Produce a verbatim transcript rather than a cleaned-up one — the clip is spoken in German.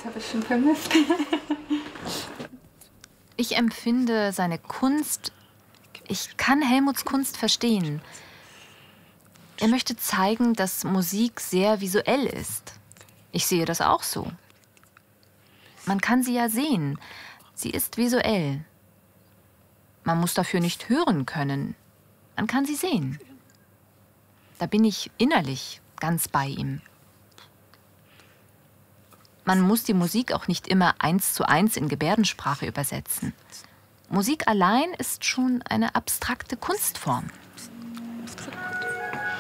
Das habe ich schon vermisst. Ich empfinde seine Kunst, ich kann Helmuts Kunst verstehen. Er möchte zeigen, dass Musik sehr visuell ist. Ich sehe das auch so. Man kann sie ja sehen. Sie ist visuell. Man muss dafür nicht hören können. Man kann sie sehen. Da bin ich innerlich ganz bei ihm. Man muss die Musik auch nicht immer eins zu eins in Gebärdensprache übersetzen. Musik allein ist schon eine abstrakte Kunstform.